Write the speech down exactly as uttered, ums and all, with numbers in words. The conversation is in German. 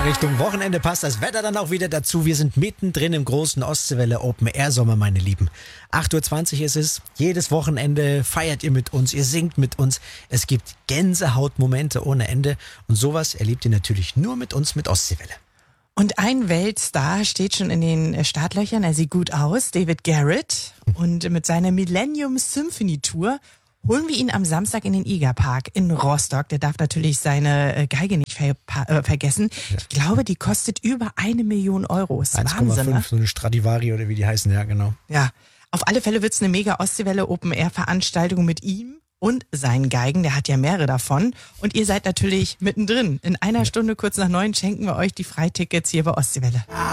Richtung Wochenende passt das Wetter dann auch wieder dazu. Wir sind mittendrin im großen Ostseewelle Open Air Sommer, meine Lieben. acht Uhr zwanzig ist es. Jedes Wochenende feiert ihr mit uns, ihr singt mit uns. Es gibt Gänsehautmomente ohne Ende. Und sowas erlebt ihr natürlich nur mit uns mit Ostseewelle. Und ein Weltstar steht schon in den Startlöchern. Er sieht gut aus, David Garrett. Und mit seiner Millennium Symphony Tour holen wir ihn am Samstag in den Igerpark in Rostock. Der darf natürlich seine Geige nicht ver äh, vergessen. Ja. Ich glaube, die kostet über eine Million Euro. Ist eins Komma fünf, Wahnsinn, ne? So eine Stradivari oder wie die heißen, ja genau. Ja, auf alle Fälle wird's eine mega Ostseewelle Open Air Veranstaltung mit ihm und seinen Geigen. Der hat ja mehrere davon. Und ihr seid natürlich mittendrin. In einer Stunde kurz nach neun schenken wir euch die Freitickets hier bei Ostseewelle.